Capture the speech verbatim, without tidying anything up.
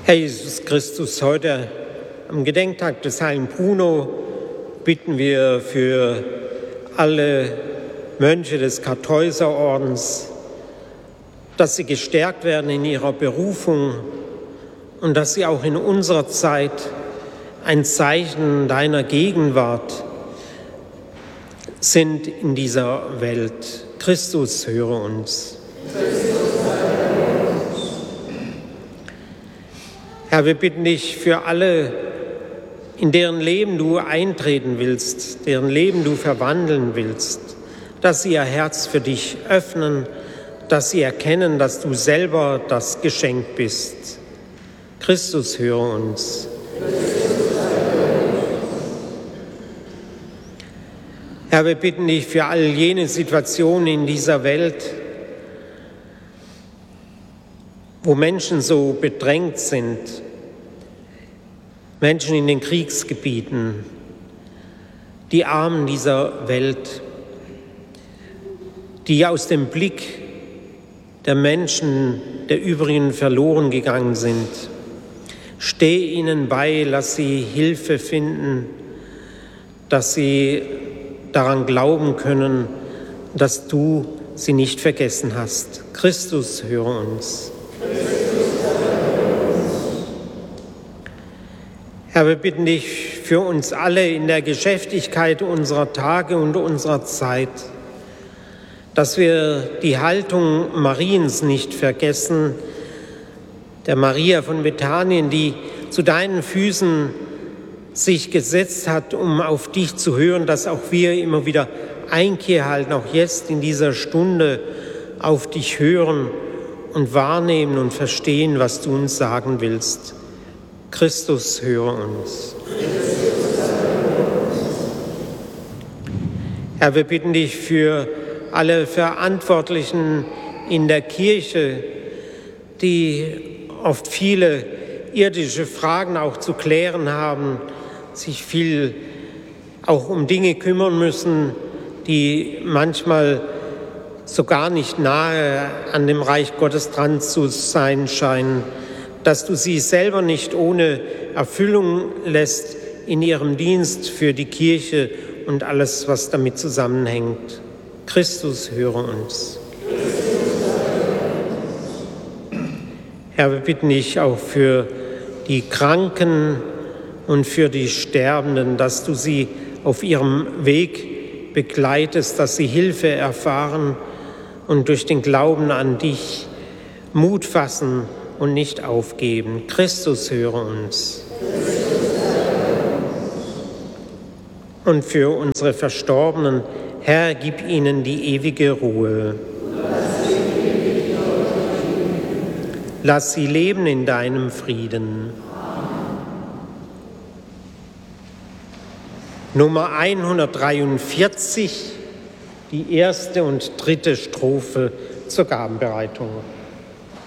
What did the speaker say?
Herr Jesus Christus, heute am Gedenktag des heiligen Bruno bitten wir für alle Mönche des Kartäuserordens, dass sie gestärkt werden in ihrer Berufung und dass sie auch in unserer Zeit ein Zeichen deiner Gegenwart sind in dieser Welt. Christus, höre uns. Herr, wir bitten dich für alle, in deren Leben du eintreten willst, deren Leben du verwandeln willst, dass sie ihr Herz für dich öffnen, dass sie erkennen, dass du selber das Geschenk bist. Christus, höre uns. Herr, wir bitten dich für all jene Situationen in dieser Welt, wo Menschen so bedrängt sind, Menschen in den Kriegsgebieten, die Armen dieser Welt, die aus dem Blick der Menschen, der übrigen verloren gegangen sind. Steh ihnen bei, lass sie Hilfe finden, dass sie daran glauben können, dass du sie nicht vergessen hast. Christus, höre uns. Herr, wir bitten dich für uns alle in der Geschäftigkeit unserer Tage und unserer Zeit, dass wir die Haltung Mariens nicht vergessen, der Maria von Bethanien, die zu deinen Füßen sich gesetzt hat, um auf dich zu hören, dass auch wir immer wieder Einkehr halten, auch jetzt in dieser Stunde auf dich hören und wahrnehmen und verstehen, was du uns sagen willst. Christus, höre uns. Herr, wir bitten dich für alle Verantwortlichen in der Kirche, die oft viele irdische Fragen auch zu klären haben, sich viel auch um Dinge kümmern müssen, die manchmal so gar nicht nahe an dem Reich Gottes dran zu sein scheinen, dass du sie selber nicht ohne Erfüllung lässt in ihrem Dienst für die Kirche und alles, was damit zusammenhängt. Christus, höre uns. Herr, wir bitten dich auch für die Kranken und für die Sterbenden, dass du sie auf ihrem Weg begleitest, dass sie Hilfe erfahren und durch den Glauben an dich Mut fassen und nicht aufgeben. Christus, höre uns. Und für unsere Verstorbenen, Herr, gib ihnen die ewige Ruhe. Lass sie leben in deinem Frieden. Nummer hundertdreiundvierzig, die erste und dritte Strophe zur Gabenbereitung.